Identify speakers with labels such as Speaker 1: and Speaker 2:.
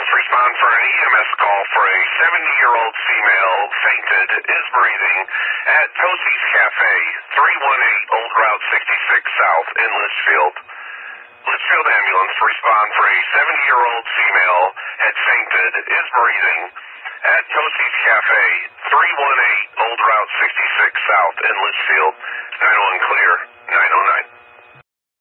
Speaker 1: ambulance, respond for an EMS call for a 70-year-old female, fainted, is breathing, at Tosie's Cafe, 318 Old Route 66 South in Litchfield. Litchfield ambulance, respond for a 70-year-old female, had fainted, is breathing, at Tosie's Cafe, 318 Old Route 66 South in Litchfield. 911 clear.